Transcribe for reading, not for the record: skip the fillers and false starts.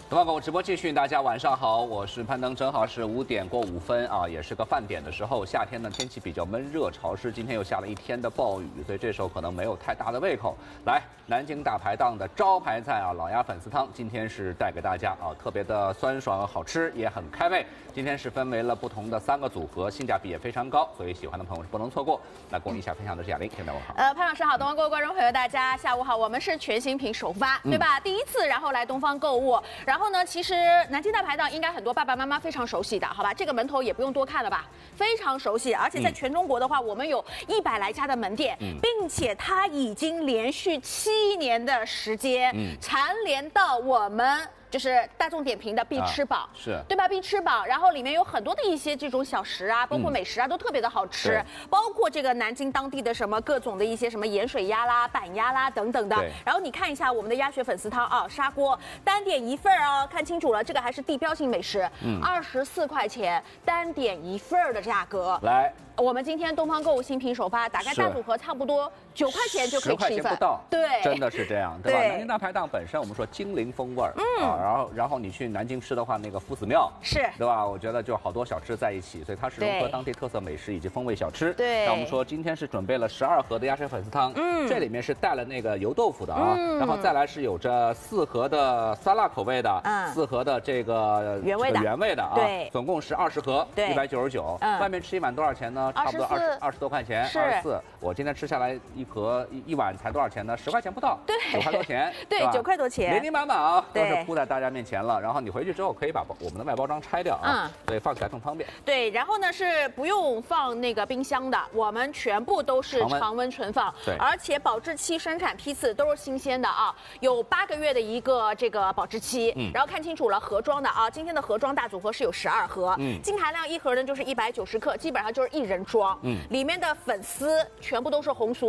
东方购物直播继续，大家晚上好，我是攀登，正好是5点过5分啊，也是个饭点的时候。夏天呢，天气比较闷热潮湿，今天又下了一天的暴雨，所以这时候可能没有太大的胃口。来，南京大排档的招牌菜啊，老鸭粉丝汤，今天是带给大家啊，特别的酸爽好吃，也很开胃。今天是分为了不同的3个组合，性价比也非常高，所以喜欢的朋友是不能错过。那跟我一起分享的是雅玲，现在我好。 潘老师好，东方购物观众朋友大家下午好，我们是全新品首发，对吧？第一次，然后来东方购物，然后呢，其实南京大排档应该很多爸爸妈妈非常熟悉的，好吧？这个门头也不用多看了吧，非常熟悉，而且在全中国的话，我们有100来家的门店，并且它已经连续7年的时间，蝉联到我们。就是大众点评的必吃榜， 是对吧？必吃榜，然后里面有很多的一些这种小食啊，包括美食啊，都特别的好吃，包括这个南京当地的什么各种的一些什么盐水鸭啦、板鸭啦等等的。然后你看一下我们的鸭血粉丝汤啊，砂锅单点1份哦，看清楚了，这个还是地标性美食，24块钱单点1份的价格。 来。 我们今天东方购物新品首发，打开大组合差不多9块钱就可以吃一份， 不到， 对， 真的是这样，对吧？南京大排档本身我们说精灵风味儿，然后你去南京吃的话，那个夫子庙是， 对吧？我觉得就好多小吃在一起，所以它是融合当地特色美食以及风味小吃。 对， 那我们说今天是准备了12盒的鸭血粉丝汤，这里面是带了那个油豆腐的啊，然后再来是有着4盒的酸辣口味的，4盒的这个原味的啊， 对， 总共是20盒，199，外面吃一碗多少钱呢？差不多20多块钱，24。我今天吃下来一碗才多少钱呢？10块钱不到， 对 ，9块多钱， 对，9块多钱， 连连满啊，都是铺在大家面前了。然后你回去之后可以把我们的外包装拆掉啊，对，放起来更方便。 对，然后呢是不用放那个冰箱的，我们全部都是常温存放， 对， 而且保质期、生产批次都是新鲜的啊，有8个月的一个这个保质期。然后看清楚了，盒装的啊，今天的盒装大组合是有12盒，净含量1盒呢就是190克，基本上就是1人装。里面的粉丝全部都是红薯